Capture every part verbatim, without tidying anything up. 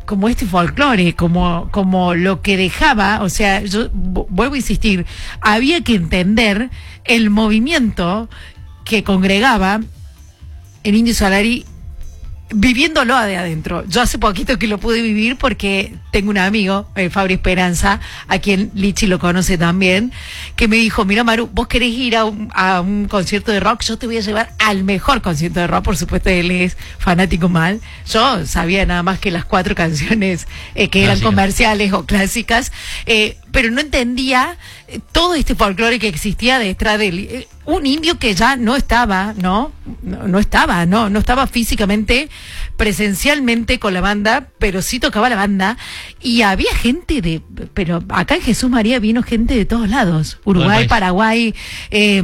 como este folclore, como, como lo que dejaba, o sea, yo vuelvo a insistir, había que entender el movimiento que congregaba el Indio Solari viviéndolo de adentro. Yo hace poquito que lo pude vivir porque tengo un amigo, eh, Fabri Esperanza, a quien Lichi lo conoce también, que me dijo, mira Maru, vos querés ir a un, a un concierto de rock, yo te voy a llevar al mejor concierto de rock. Por supuesto él es fanático mal, yo sabía nada más que las cuatro canciones eh, que eran comerciales o clásicas, eh, pero no entendía eh, todo este folclore que existía detrás del... Eh, un indio que ya no estaba, ¿no? No, no estaba, no, no estaba físicamente, presencialmente con la banda, pero sí tocaba la banda, y había gente de, pero acá en Jesús María vino gente de todos lados, Uruguay, Paraguay, eh,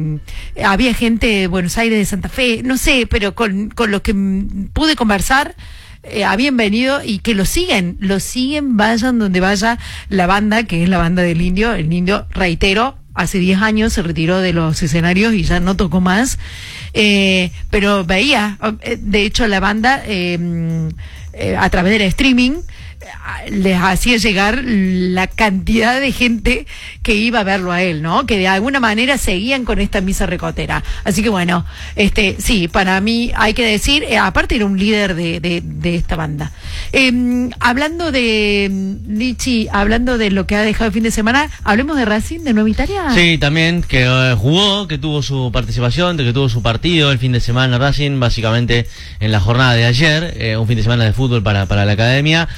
había gente de Buenos Aires, de Santa Fe, no sé, pero con, con los que pude conversar, Eh, habían venido y que lo siguen, lo siguen, vayan donde vaya la banda, que es la banda del Indio. El Indio, reitero, hace diez años se retiró de los escenarios y ya no tocó más, eh, pero veía, de hecho la banda eh, eh, a través del streaming les hacía llegar la cantidad de gente que iba a verlo a él, ¿no? Que de alguna manera seguían con esta misa recotera. Así que bueno, este, sí, para mí hay que decir, eh, aparte era un líder de, de, de esta banda. Eh, hablando de Lichi, hablando de lo que ha dejado el fin de semana, hablemos de Racing, de Nueva Italia. Sí, también, que uh, jugó, que tuvo su participación, de que tuvo su partido el fin de semana Racing, básicamente en la jornada de ayer, eh, un fin de semana de fútbol para, para la academia.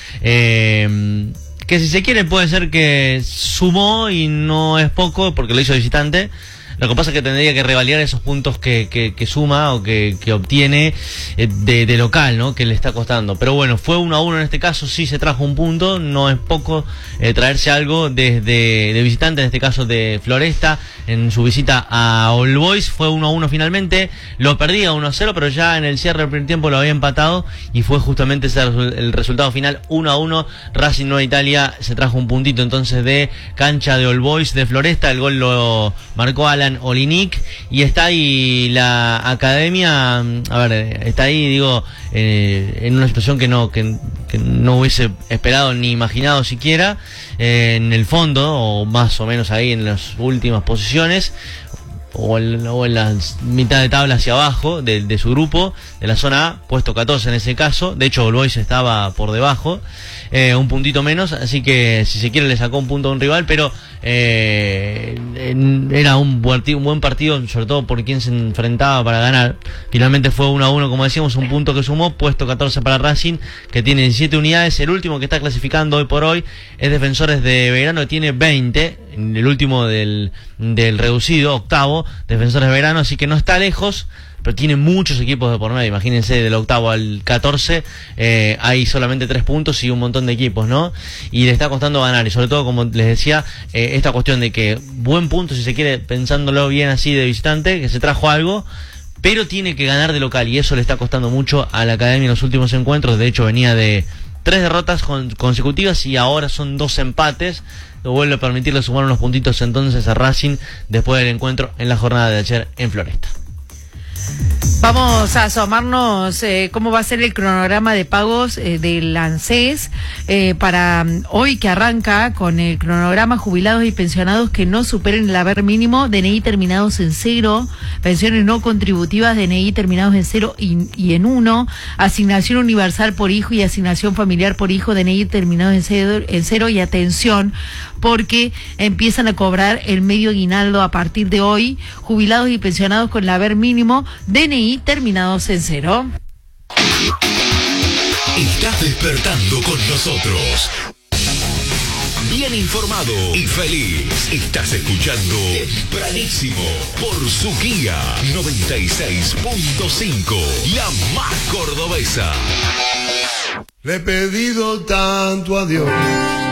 Eh, que si se quiere puede ser que sumó y no es poco porque lo hizo visitante. Lo que pasa es que tendría que revalidar esos puntos que, que, que suma o que, que obtiene de, de local, ¿no? Que le está costando. Pero bueno, fue uno a uno en este caso, sí se trajo un punto, no es poco eh, traerse algo desde de visitante, en este caso de Floresta, en su visita a All Boys. Fue uno a uno finalmente, lo perdía uno a cero, pero ya en el cierre del primer tiempo lo había empatado y fue justamente ese el resultado final, uno a uno. Racing Nueva Italia se trajo un puntito entonces de cancha de All Boys de Floresta. El gol lo marcó Alan Olinick y está ahí la academia, a ver, está ahí, digo, eh, en una situación que no que, que no hubiese esperado ni imaginado siquiera, eh, en el fondo, o más o menos ahí en las últimas posiciones, o en, o en la mitad de tabla hacia abajo de, de su grupo, de la zona A, puesto catorce en ese caso. De hecho All Boys estaba por debajo, eh, un puntito menos, así que si se quiere le sacó un punto a un rival, pero eh, era un buen, un buen partido, sobre todo por quien se enfrentaba para ganar. Finalmente fue uno a uno, como decíamos, un punto que sumó, puesto catorce para Racing, que tiene diecisiete unidades. El último que está clasificando hoy por hoy es Defensores de Belgrano, que tiene veinte, el último del, del reducido, octavo, Defensores de Belgrano, así que no está lejos, pero tiene muchos equipos de por medio. Imagínense, del octavo al catorce eh, hay solamente tres puntos y un montón de equipos, ¿no? Y le está costando ganar, y sobre todo, como les decía, eh, esta cuestión de que buen punto, si se quiere, pensándolo bien así de visitante, que se trajo algo, pero tiene que ganar de local, y eso le está costando mucho a la academia en los últimos encuentros. De hecho venía de tres derrotas con, consecutivas y ahora son dos empates. Lo vuelve a permitirle sumar unos puntitos entonces a Racing después del encuentro en la jornada de ayer en Floresta. Vamos a asomarnos eh, cómo va a ser el cronograma de pagos eh, del ANSES eh, para um, hoy, que arranca con el cronograma jubilados y pensionados que no superen el haber mínimo, D N I terminados en cero, pensiones no contributivas, D N I terminados en cero y, y en uno, asignación universal por hijo y asignación familiar por hijo, D N I terminados en cero, en cero y atención, porque empiezan a cobrar el medio aguinaldo a partir de hoy, jubilados y pensionados con el haber mínimo, D N I terminados en cero. Estás despertando con nosotros. Bien informado y feliz. Estás escuchando Tempranísimo por Suquía noventa y seis punto cinco, la más cordobesa. Le he pedido tanto a Dios